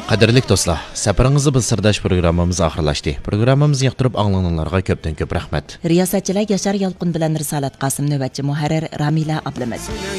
Qadirlik do'stlar, safaringizni biz sirdash programmamiz oxirlashdi. Programmamizni yoqtirib anglaganlarga ko'pdan ko'p rahmat. Riyosatchilar Yashar Yalqin bilan Risolat Qosim, navbatchi muharrir Ramila Ablamat.